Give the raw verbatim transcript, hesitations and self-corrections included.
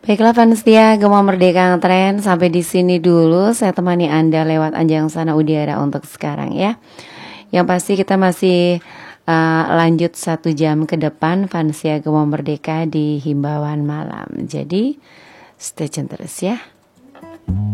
Baiklah fans setia Gema Merdeka Ngetren, sampai di sini dulu saya temani Anda lewat Anjang Sana Udara untuk sekarang ya. Yang pasti kita masih uh, lanjut satu jam ke depan fans setia Gema Merdeka di Himbauan Malam. Jadi stay tune terus ya.